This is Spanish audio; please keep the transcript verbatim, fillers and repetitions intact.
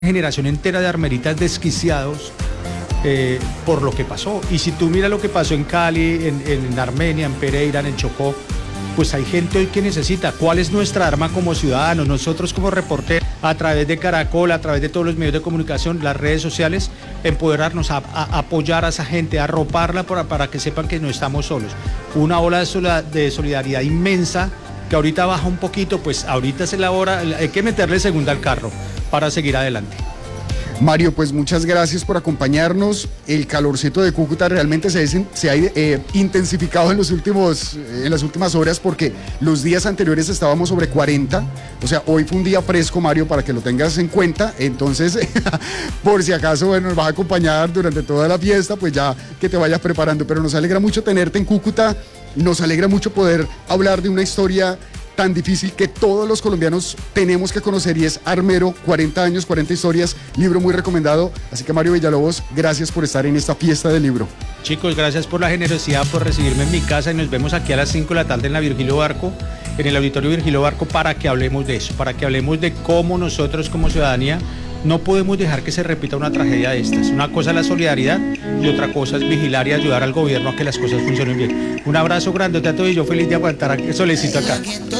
generación entera de armeritas desquiciados eh, por lo que pasó. Y si tú miras lo que pasó en Cali, en, en Armenia, en Pereira, en el Chocó, pues hay gente hoy que necesita. ¿Cuál es nuestra arma como ciudadanos? Nosotros como reporteros, a través de Caracol, a través de todos los medios de comunicación, las redes sociales, empoderarnos, a, a apoyar a esa gente, a arroparla para, para que sepan que no estamos solos. Una ola de solidaridad inmensa que ahorita baja un poquito, pues ahorita es la hora, hay que meterle segunda al carro para seguir adelante. Mario, pues muchas gracias por acompañarnos. El calorcito de Cúcuta realmente se, se ha eh, intensificado en, los últimos, en las últimas horas porque los días anteriores estábamos sobre cuarenta. O sea, hoy fue un día fresco, Mario, para que lo tengas en cuenta. Entonces, por si acaso, bueno, nos vas a acompañar durante toda la fiesta, pues ya que te vayas preparando. Pero nos alegra mucho tenerte en Cúcuta. Nos alegra mucho poder hablar de una historia tan difícil que todos los colombianos tenemos que conocer y es Armero, cuarenta años, cuarenta historias, libro muy recomendado. Así que Mario Villalobos, gracias por estar en esta fiesta del libro. Chicos, gracias por la generosidad, por recibirme en mi casa y nos vemos aquí a las cinco de la tarde en la Virgilio Barco, en el auditorio Virgilio Barco, para que hablemos de eso, para que hablemos de cómo nosotros como ciudadanía no podemos dejar que se repita una tragedia de estas. Una cosa es la solidaridad y otra cosa es vigilar y ayudar al gobierno a que las cosas funcionen bien. Un abrazo grande a todos y yo feliz de aguantar el solecito acá.